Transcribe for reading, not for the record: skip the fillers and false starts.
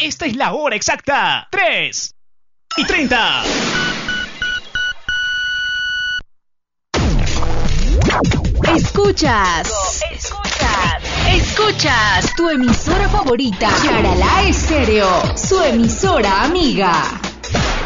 Esta es la hora exacta. 3:30. Escuchas tu emisora favorita, Yaralá Estéreo, su emisora amiga.